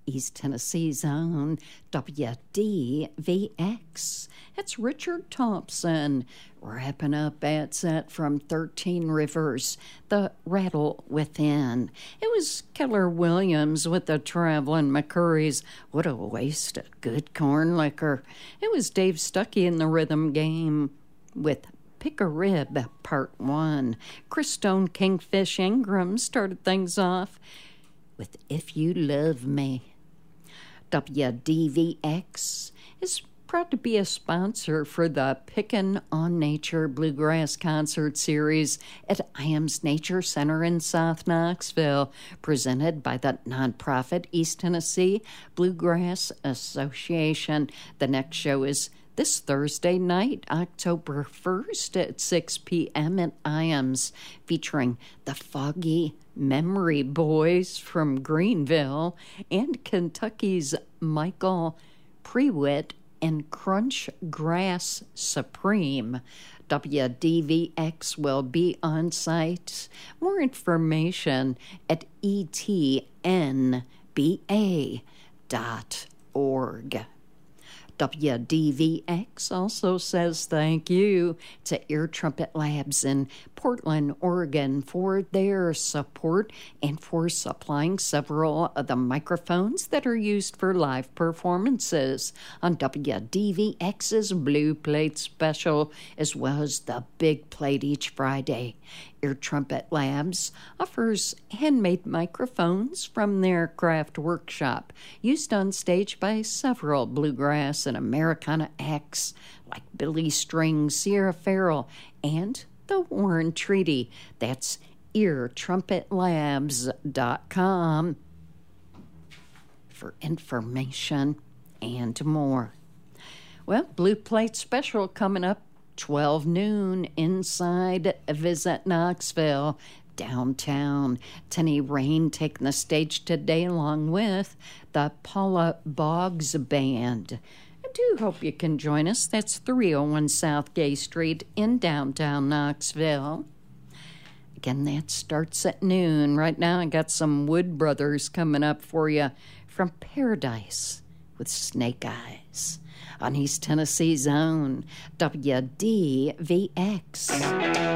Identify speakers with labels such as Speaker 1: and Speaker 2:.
Speaker 1: East Tennessee's own WDVX. It's Richard Thompson wrapping up at set from 13 Rivers, The Rattle Within. It was Keller Williams with the Traveling McCurries. What a waste of good corn liquor. It was Dave Stuckey in the rhythm game with Pick a Rib, Part 1. Chris Stone Kingfish Ingram started things off with If You Love Me. WDVX is proud to be a sponsor for the Pickin' on Nature Bluegrass Concert Series at IAMS Nature Center in South Knoxville, presented by the nonprofit East Tennessee Bluegrass Association. The next show is this Thursday night, October 1st at 6 p.m. at IAMS, featuring the Foggy Memory Boys from Greenville and Kentucky's Michael Prewitt and Crunch Grass Supreme. WDVX will be on site. More information at etnba.org. WDVX also says thank you to Ear Trumpet Labs in Portland, Oregon for their support and for supplying several of the microphones that are used for live performances on WDVX's Blue Plate Special, as well as the Big Plate each Friday. Ear Trumpet Labs offers handmade microphones from their craft workshop, used on stage by several bluegrass and Americana acts like Billy Strings, Sierra Farrell, and the Warren Treaty. That's eartrumpetlabs.com for information and more. Well, Blue Plate Special coming up 12 noon inside Visit Knoxville, downtown. Tenny Rain taking the stage today along with the Paula Boggs Band. I do hope you can join us. That's 301 South Gay Street in downtown Knoxville. Again, that starts at noon. Right now I got some Wood Brothers coming up for you from Paradise with Snake Eyes on East Tennessee's own WDVX.